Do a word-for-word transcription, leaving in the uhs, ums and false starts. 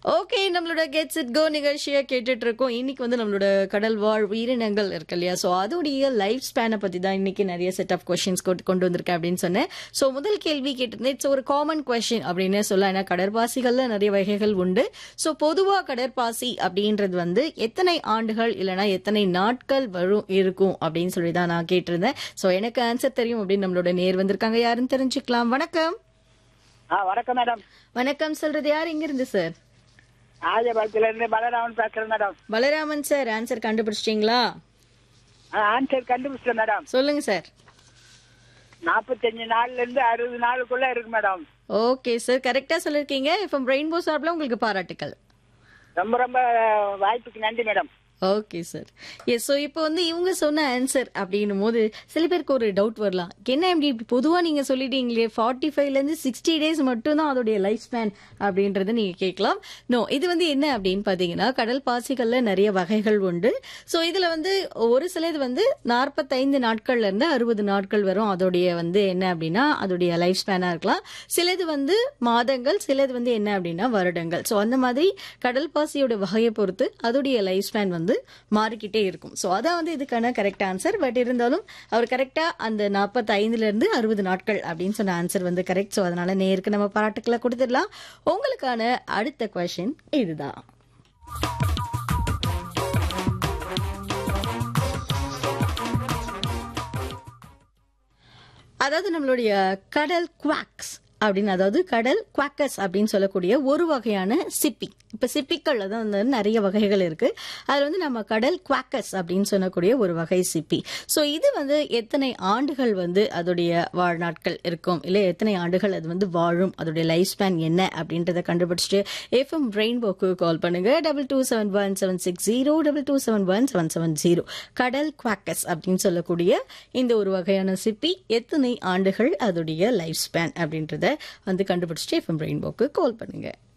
Okay, நம்மளோட gets it go நிகழ்ச்சியை கேட்டுட்டு இருக்கோம். இன்னைக்கு வந்து நம்மளோட கடல் வாழ் உயிரினங்கள் இருக்கு இல்லையா, ஸோ அதோடைய லைஃப் ஸ்பேனை பத்தி தான் இன்னைக்கு நிறைய செட் ஆஃப் கொஸ்டின்ஸ் கொண்டு வந்திருக்கேன் அப்படின்னு சொன்னேன். ஸோ முதல் கேள்வி கேட்டிருந்தேன், இட்ஸ் ஒரு காமன் கொஸ்டின் அப்படின்னு சொல்லலாம். ஏன்னா கடற்பாசிகள்ல நிறைய வகைகள் உண்டு. ஸோ பொதுவாக கடற்பாசி அப்படின்றது வந்து எத்தனை ஆண்டுகள் இல்லைன்னா எத்தனை நாட்கள் வரும் இருக்கும் அப்படின்னு சொல்லி தான் நான் கேட்டிருந்தேன். ஸோ எனக்கு ஆன்சர் தெரியும் அப்படின்னு நம்மளோட நேர் வந்திருக்காங்க. யாருன்னு தெரிஞ்சுக்கலாம். வணக்கம். வணக்கம் மேடம். வணக்கம் சொல்றது யார், எங்க இருந்து சார்? ஆஜபாளத்துல இருந்து பலராமன் பேசுறேன் மேடம். பலராமன் சார், ஆன்சர் கண்டுபிடிச்சிட்டீங்களா? ஆன்சர் கண்டுபிடிச்சேன் மேடம். சொல்லுங்க சார். நாற்பத்தஞ்சு நாள்ல இருந்து அறுபது நாளுக்குள்ள இருக்கு மேடம். ஓகே சார், கரெக்டா சொல்லிருக்கீங்க. இப்போ ரெயின்போ சார்பில் உங்களுக்கு பாராட்டுக்கள். ரொம்ப ரொம்ப வாய்ப்புக்கு நன்றி madam. Okay sir. S, so இப்போ வந்து இவங்க சொன்ன ஆன்சர் அப்படின்னும் போது சில பேருக்கு ஒரு டவுட் வரலாம், என்ன இப்படி பொதுவாக நீங்கள் சொல்லிட்டீங்களே ஃபார்ட்டி ஃபைவ்லேருந்து சிக்ஸ்டி டேஸ் மட்டும்தான் அதோடைய லைஃப் ஸ்பேன் அப்படின்றத நீங்கள் கேட்கலாம். நோ, இது வந்து என்ன அப்படின்னு பார்த்தீங்கன்னா கடல் பாசிகளில் நிறைய வகைகள் உண்டு. ஸோ இதில் வந்து ஒரு சிலது வந்து நாற்பத்தைந்து நாட்கள்லேருந்து அறுபது நாட்கள் வரும். அதோடைய வந்து என்ன அப்படின்னா அதோடைய லைஃப் ஸ்பேனாக இருக்கலாம். சிலது வந்து மாதங்கள், சிலது வந்து என்ன அப்படின்னா வருடங்கள். ஸோ அந்த மாதிரி கடல் பாசியோட வகையை பொறுத்து அதோடைய லைஃப் ஸ்பேன் வந்து மாறிக்கிட்டே இருக்கும். ஸோ அதான் வந்து இதுக்கான கரெக்ட் ஆன்சர். பட் இருந்தாலும் அவர் கரெக்டா அந்த நாற்பத்தி ஐந்துல இருந்து அறுபது நாட்கள் அப்படின்னு சொன்ன ஆன்சர் வந்து கரெக்ட். ஸோ அதனால நேருக்கு நம்ம பாராட்டுக்களை கொடுத்துடலாம். உங்களுக்கான அடுத்த கொஸ்டின் இதுதான். அதாவது நம்மளுடைய கடல் குவாக்ஸ் அப்படின்னு, அதாவது கடல் குவாக்கஸ் அப்படின்னு சொல்லக்கூடிய ஒரு வகையான சிப்பி. இப்போ சிப்பிக்கள்ல தான் வந்து நிறைய வகைகள் இருக்கு. அதில் வந்து நம்ம கடல் குவாக்கஸ் அப்படின்னு சொல்லக்கூடிய ஒரு வகை சிப்பி. ஸோ இது வந்து எத்தனை ஆண்டுகள் வந்து அதோடைய வாழ்நாட்கள் இருக்கும், இல்லை எத்தனை ஆண்டுகள் அது வந்து வாழும், அதோடைய லைஃப் ஸ்பேன் என்ன அப்படின்றத கண்டுபிடிச்சிட்டு எஃப்எம் ரெயின்போக்கு கால் பண்ணுங்க. Double two seven one seven six zero double two seven one seven seven zero. கடல் குவாக்கஸ் அப்படின்னு சொல்லக்கூடிய இந்த ஒரு வகையான சிப்பி எத்தனை ஆண்டுகள் அதோடைய லைஃப் ஸ்பேன் அப்படின்றத வந்து கண்டுபிடிச்சிட்டு எஃப்எம் ரெயின்போக்கு கால் பண்ணுங்க.